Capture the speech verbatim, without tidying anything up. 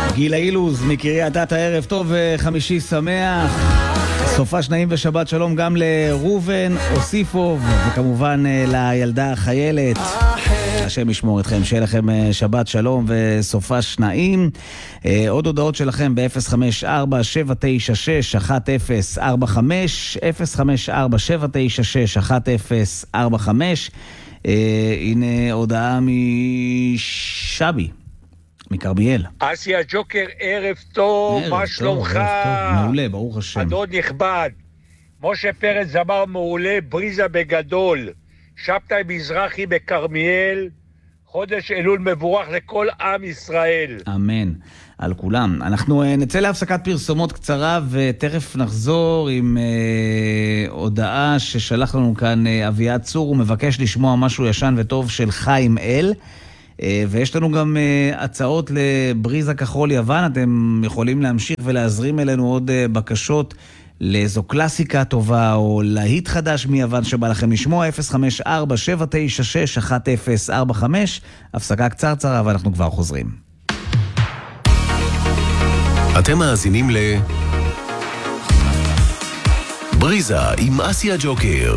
גילה אילוז מקריית אתא, ערב טוב וחמישי שמח. סופה שנעים ושבת שלום גם לרובן אוסיפוב, וכמובן לילדה החיילת. השם ישמור אתכם, שיהיה לכם שבת שלום וסופה שנעים. עוד הודעות שלכם ב-אפס חמש ארבע שבע תשע שש אחת אפס ארבע חמש, אפס חמש ארבע שבע תשע שש אחת אפס ארבע חמש. הנה הודעה משבי מקרביאל. אסי הג'וקר, ערב טוב, מה שלומך? מעולה, ברוך השם. אדון נכבד, משה פרץ זמר מעולה, בריזה בגדול, שבתאי מזרחי בקרמיאל, חודש אלול מבורך לכל עם ישראל. אמן, על כולם. אנחנו נצא להפסקת פרסומות קצרה ותכף נחזור עם אה, הודעה ששלח לנו כאן אה, אביעד צור, הוא מבקש לשמוע משהו ישן וטוב של חיים אל. ויש לנו גם הצעות לבריזה כחול יוון. אתם יכולים להמשיך ולהזרים אלינו עוד בקשות לאיזו קלאסיקה טובה או להיט חדש מיוון שבא לכם לשמוע. אפס חמש ארבע שבע תשע שש אחת אפס ארבע חמש. הפסקה קצרצרה ואנחנו כבר חוזרים. אתם מאזינים ל בריזה עם אסי הג'וקר.